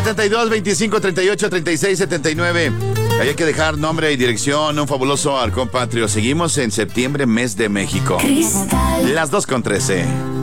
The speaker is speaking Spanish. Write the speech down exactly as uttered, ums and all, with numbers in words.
setenta y dos, veinticinco, treinta y ocho, treinta y seis, setenta y nueve. Hay que dejar nombre y dirección, un fabuloso arcón patrio. Seguimos en septiembre, mes de México. Las dos con trece.